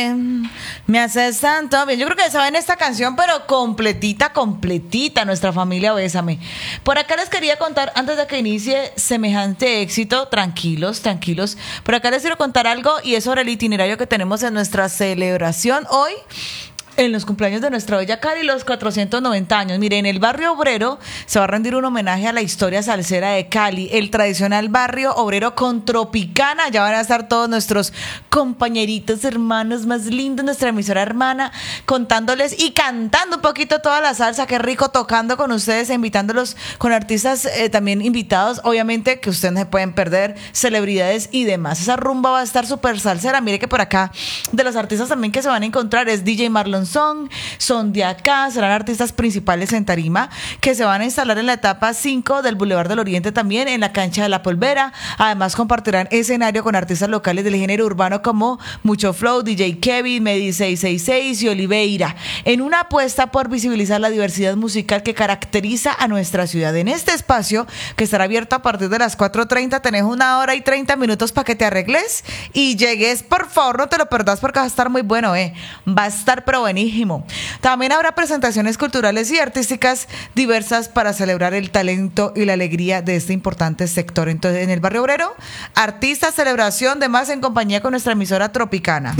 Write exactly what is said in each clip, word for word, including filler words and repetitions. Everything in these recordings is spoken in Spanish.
Me haces tanto bien. Yo creo que saben esta canción, pero completita, completita, nuestra familia Bésame. Por acá les quería contar, antes de que inicie semejante éxito, tranquilos, tranquilos. Por acá les quiero contar algo y es sobre el itinerario que tenemos en nuestra celebración hoy. En los cumpleaños de nuestra bella Cali, los cuatrocientos noventa años. Mire, en el barrio obrero se va a rendir un homenaje a la historia salsera de Cali, el tradicional barrio obrero con Tropicana. Ya van a estar todos nuestros compañeritos, hermanos más lindos, nuestra emisora hermana, contándoles y cantando un poquito toda la salsa. Qué rico, tocando con ustedes, e invitándolos con artistas eh, también invitados, obviamente, que ustedes no se pueden perder, celebridades y demás. Esa rumba va a estar súper salsera. Mire que por acá, de los artistas también que se van a encontrar, es D J Marlon Song, son de acá, serán artistas principales en tarima que se van a instalar en la etapa cinco del Boulevard del Oriente, también en la cancha de la Polvera. Además compartirán escenario con artistas locales del género urbano como Mucho Flow, D J Kevin, Medi seiscientos sesenta y seis y Oliveira, en una apuesta por visibilizar la diversidad musical que caracteriza a nuestra ciudad. En este espacio, que estará abierto a partir de las cuatro treinta, tenés una hora y treinta minutos para que te arregles y llegues. Por favor, no te lo perdas porque va a estar muy bueno, eh. Va a estar pero buenísimo. También habrá presentaciones culturales y artísticas diversas para celebrar el talento y la alegría de este importante sector. Entonces, en el barrio obrero, artistas, celebración, demás en compañía con nuestra emisora Tropicana.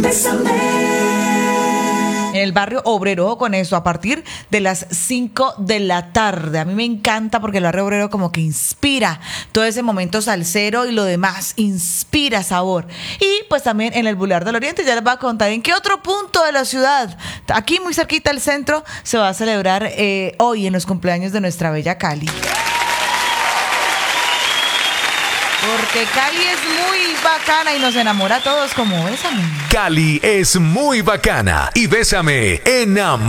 En el barrio obrero, ojo con eso, a partir de las cinco de la tarde. A mí me encanta porque el barrio obrero como que inspira todo ese momento salsero y lo demás, inspira sabor. Y pues también en el Boulevard del Oriente, ya les voy a contar en qué otro punto de la ciudad, aquí muy cerquita del centro, se va a celebrar eh, hoy en los cumpleaños de nuestra bella Cali. Porque Cali es muy bacana y nos enamora a todos como Bésame. Cali es muy bacana y Bésame enamora.